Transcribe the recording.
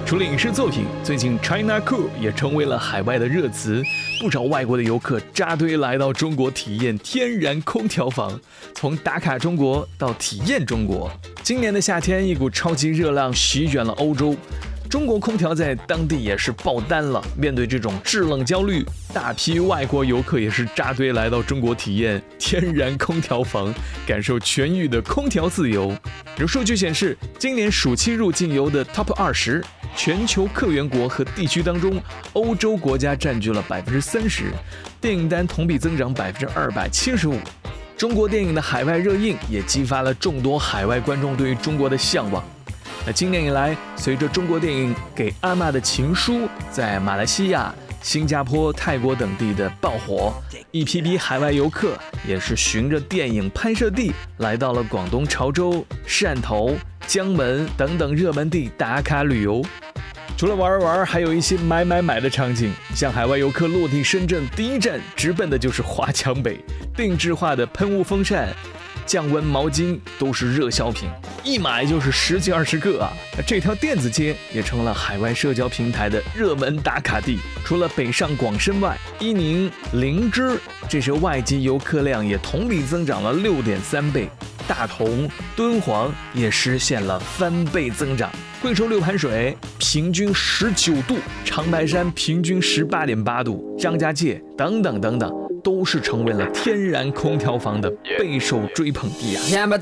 除了影视作品，最近 China Cool 也成为了海外的热词，不少外国的游客扎堆来到中国体验天然空调房，从打卡中国到体验中国。今年的夏天，一股超级热浪席卷了欧洲，中国空调在当地也是爆单了。面对这种制冷焦虑，大批外国游客也是扎堆来到中国体验天然空调房，感受全域的空调自由。有数据显示，今年暑期入境游的 Top 20，全球客源国和地区当中，欧洲国家占据了30%，电影单同比增长275%。中国电影的海外热映也激发了众多海外观众对于中国的向往。那今年以来，随着中国电影《给阿嬷的情书》在马来西亚、新加坡、泰国等地的爆火，一批海外游客也是循着电影拍摄地来到了广东潮州、汕头、江门等等热门地打卡旅游。除了玩，还有一些买的场景，像海外游客落地深圳第一站直奔的就是华强北，定制化的喷雾风扇、降温毛巾都是热销品，一买就是10几20个啊！这条电子街也成了海外社交平台的热门打卡地。除了北上广深外，伊宁、灵芝这些外籍游客量也同比增长了6.3倍，大同、敦煌也实现了翻倍增长。贵州六盘水平均19度，长白山平均18.8度，张家界等等，都是成为了天然空调房的备受追捧地啊！